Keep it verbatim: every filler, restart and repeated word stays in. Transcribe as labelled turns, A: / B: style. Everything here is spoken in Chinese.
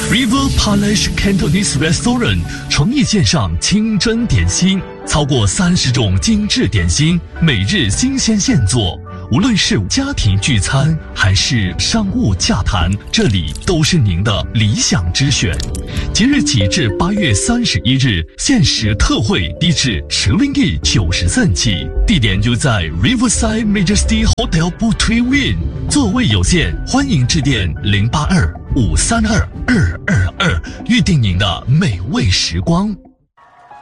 A: River Palace Cantonese Restaurant 诚意献上清真点心，超过三十种精致点心，每日新鲜现做。无论是家庭聚餐还是商务洽谈，这里都是您的理想之选。即日起至八月三十一日，限时特惠低至十 ringgit 九十cent起，地点就在 Riverside Majesty Hotel Butui Win， 座位有限，欢迎致电零八二五三二二二二，预定您的美味时光。